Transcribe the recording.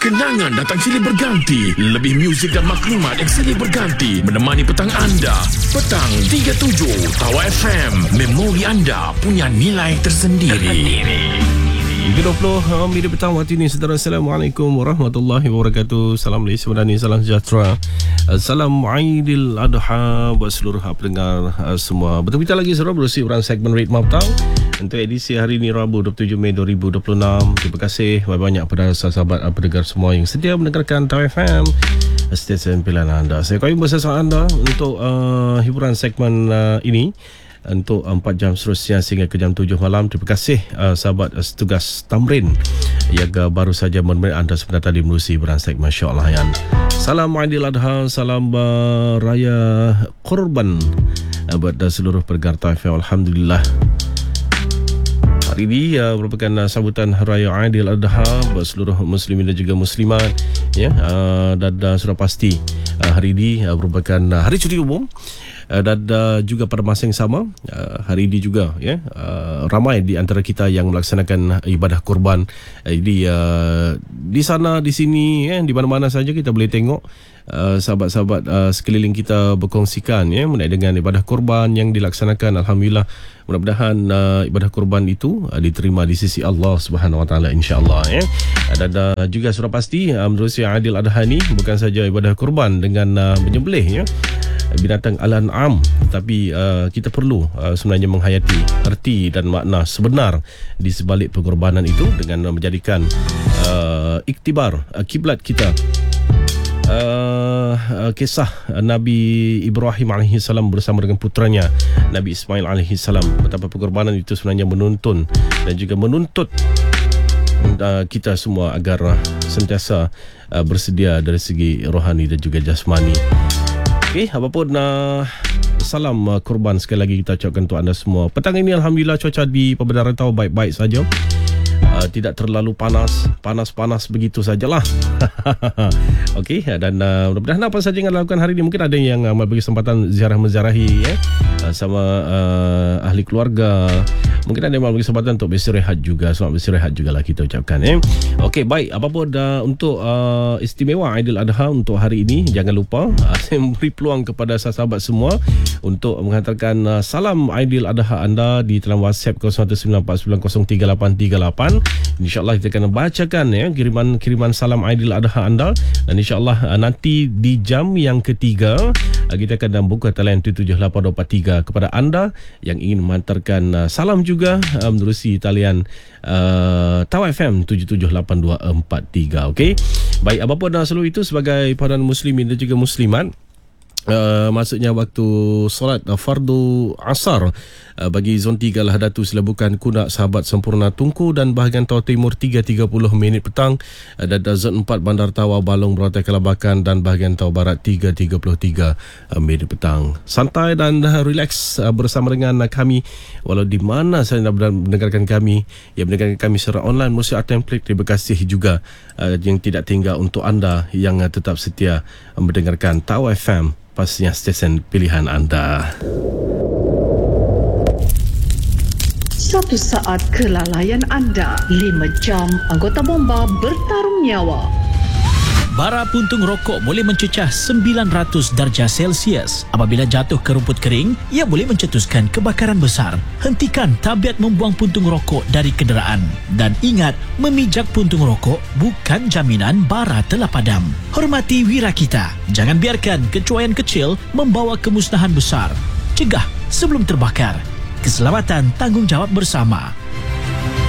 Kenangan datang silih berganti. Lebih muzik dan maklumat yang silih berganti menemani petang anda. Petang 37 Tawa FM. Memori anda punya nilai tersendiri. 3.20 minit petang waktu ini, saudara. Assalamualaikum warahmatullahi wabarakatuh. Salam Malaysia Madani, salam sejahtera. Salam Aidil Adha buat seluruh pendengar semua. Bertemu kita lagi, saudara, berusia orang segmen Red Maptang untuk edisi hari ini, Rabu 27 Mei 2026. Terima kasih banyak kepada sahabat pendengar semua yang setia mendengarkan Tawa FM, stesen pilihan anda. Saya kawin bersama anda untuk hiburan segmen ini untuk 4 jam seterusnya sehingga ke jam 7 malam. Terima kasih sahabat setugas Tamrin yang baru saja menemani anda sebentar tadi menerusi hiburan segmen, masya-Allah ya. Salam Aidil Adha, salam raya Kurban buat seluruh pendengar TFM. Alhamdulillah, hari ini merupakan sambutan Hari Raya Aidil Adha buat seluruh muslimin dan juga muslimat ya. Dan sudah pasti hari ini merupakan hari cuti umum. Dan juga pada masa yang sama hari ini juga ya, ramai di antara kita yang melaksanakan ibadah kurban. Jadi di sana di sini ya, di mana-mana saja kita boleh tengok sahabat-sahabat sekeliling kita berkongsikan ya mengenai dengan ibadah kurban yang dilaksanakan. Alhamdulillah, mudah-mudahan ibadah kurban itu diterima di sisi Allah Subhanahu Wa Taala, insya-Allah ya. Dan juga sudah pasti menerusi Aidil Adha ini bukan saja ibadah kurban dengan menyembelih ya binatang al-an'am, tetapi kita perlu sebenarnya menghayati arti dan makna sebenar di sebalik pengorbanan itu dengan menjadikan iktibar kiblat kita kisah Nabi Ibrahim AS bersama dengan putranya Nabi Ismail AS. Betapa pengorbanan itu sebenarnya menuntun dan juga menuntut kita semua agar sentiasa bersedia dari segi rohani dan juga jasmani. Okey, apapun salam kurban sekali lagi kita ucapkan untuk anda semua. Petang ini alhamdulillah cuaca di Perbadaran Tau baik-baik saja. Tidak terlalu panas begitu sajalah. Okey, dan mudah-mudahan apa saja yang anda lakukan hari ini, mungkin ada yang memberi kesempatan ziarah-menziarahi ya, sama ahli keluarga. Mungkin ada yang memberi kesempatan untuk beristirahat juga. Selamat beristirahat jugalah kita ucapkan ya. Okey, baik, apapun untuk istimewa Aidil Adha untuk hari ini, jangan lupa saya memberi peluang kepada sahabat semua untuk menghantarkan salam Aidil Adha anda di dalam WhatsApp 0194903838. InsyaAllah kita akan bacakan ya kiriman salam Aidil Adha anda, dan insyaAllah nanti di jam yang ketiga kita akan buka talian 778243 kepada anda yang ingin menghantarkan salam juga menerusi talian Tawa FM 778243. Okey, baik, apapun selalu itu sebagai padanan muslimin dan juga muslimat, maksudnya waktu solat fardu asar bagi zon 3 Lahadatu Selabukan Kunak Sahabat Sempurna Tungku dan bahagian Tau Timur 3.30 minit petang, dan zon 4 Bandar Tawa Balong Berantai Kelabakan dan bahagian Tau Barat 3.33 minit petang. Santai dan relax bersama dengan kami walau di mana saya mendengarkan kami, yang mendengarkan kami secara online Musi Template. Terima kasih juga yang tidak tinggal untuk anda yang tetap setia mendengarkan Tawa FM, pastinya stesen pilihan anda. Suatu saat kelalaian anda, 5 jam anggota bomba bertarung nyawa. Bara puntung rokok boleh mencecah 900 darjah Celsius. Apabila jatuh ke rumput kering, ia boleh mencetuskan kebakaran besar. Hentikan tabiat membuang puntung rokok dari kenderaan. Dan ingat, memijak puntung rokok bukan jaminan bara telah padam. Hormati wira kita. Jangan biarkan kecuaian kecil membawa kemusnahan besar. Cegah sebelum terbakar. Keselamatan tanggungjawab bersama.